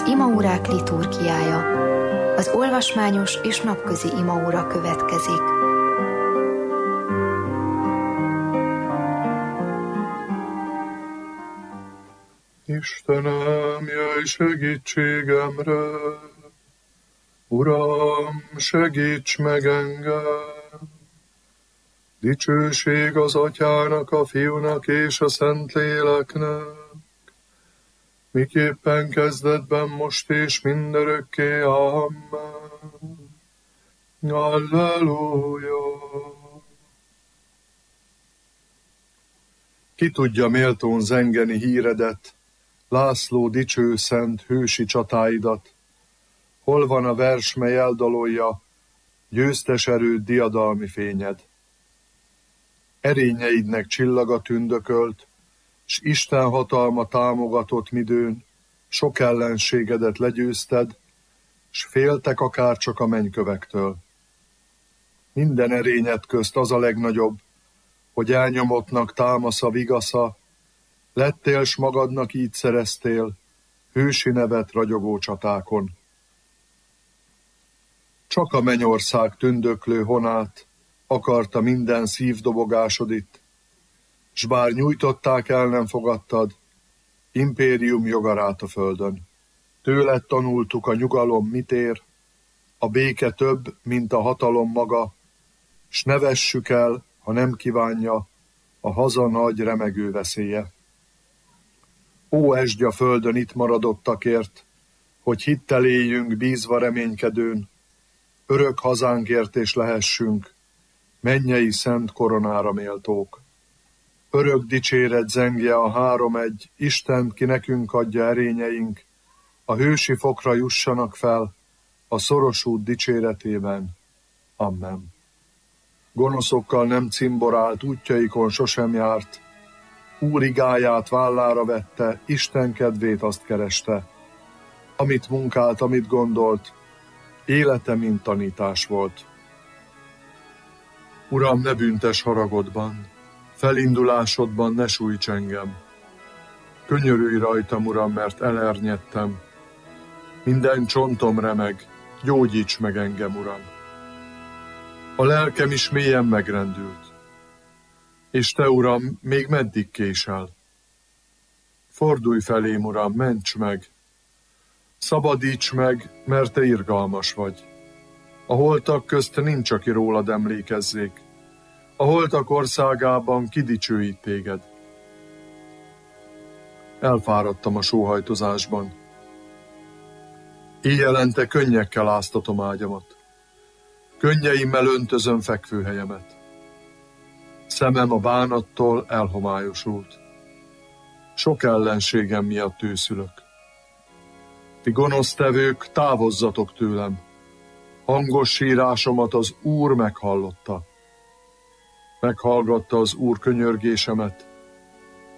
imaórák liturgiája. Az olvasmányos és napközi imaóra következik. Istenem, jöjj segítségemre! Uram, segíts meg engem! Dicsőség az Atyának, a Fiúnak és a Szentléleknek, miképpen kezdetben, most és mindörökké. Amen. Alleluja! Ki tudja méltón zengeni híredet, László dicső szent hősi csatáidat? Hol van a vers, mely eldalolja győztes erőd, diadalmi fényed? Erényeidnek csillaga tündökölt, s Isten hatalma támogatott midőn, sok ellenségedet legyőzted, s féltek akárcsak a mennykövektől. Minden erényed közt az a legnagyobb, hogy elnyomottnak támasz a vigasza, lettél s magadnak így szereztél hősi nevet ragyogó csatákon. Csak a mennyország tündöklő honát akarta minden szívdobogásod itt, s bár nyújtották, el nem fogadtad impérium jogarát a földön. Tőled tanultuk a nyugalom mit ér, a béke több, mint a hatalom maga, s ne vessük el, ha nem kívánja, a haza nagy remegő veszélye. Ó, esdj a földön itt maradottakért, hogy hittel éljünk bízva reménykedőn, örök hazánkért és lehessünk mennyei szent koronára méltók. Örök dicséret zengje a 3-1, Istent, ki nekünk adja erényeink, a hősi fokra jussanak fel, a szoros út dicséretében. Amen. Gonoszokkal nem cimborált, útjaikon sosem járt, Úr igáját vállára vette, Isten kedvét azt kereste. Amit munkált, amit gondolt, élete mint tanítás volt. Uram, ne büntes haragodban, felindulásodban ne sújts engem. Könyörülj rajtam, Uram, mert elernyedtem. Minden csontom remeg, gyógyíts meg engem, Uram. A lelkem is mélyen megrendült. És te, Uram, még meddig késel? Fordulj felém, Uram, ments meg! Szabadíts meg, mert te irgalmas vagy. A holtak közt nincs, aki rólad emlékezzék. A holtak országában kidicsőít téged. Elfáradtam a sóhajtozásban. Éjjelente könnyekkel áztatom ágyamat. Könnyeimmel öntözöm fekvőhelyemet. Szemem a bánattól elhomályosult. Sok ellenségem miatt őszülök. Ti gonosztevők, távozzatok tőlem. Hangos sírásomat az Úr meghallotta. Meghallgatta az Úr könyörgésemet,